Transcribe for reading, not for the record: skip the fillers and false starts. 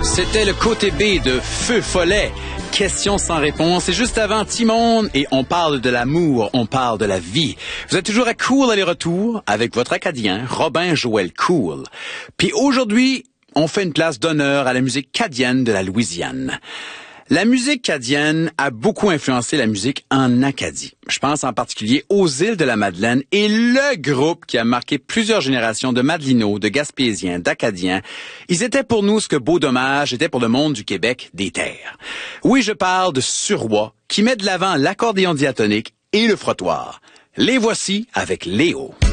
C'était le côté B de Feu Follet. Question sans réponse. Et juste avant, Timon, et on parle de l'amour, on parle de la vie. Vous êtes toujours à Cool aller-retour avec votre Acadien, Robin Joël Cool. Puis aujourd'hui, on fait une place d'honneur à la musique cadienne de la Louisiane. La musique cadienne a beaucoup influencé la musique en Acadie. Je pense en particulier aux îles de la Madeleine et le groupe qui a marqué plusieurs générations de Madelinots, de Gaspésiens, d'Acadiens. Ils étaient pour nous ce que Beau Dommage était pour le monde du Québec des terres. Oui, je parle de Suroît qui met de l'avant l'accordéon diatonique et le frottoir. Les voici avec Léo.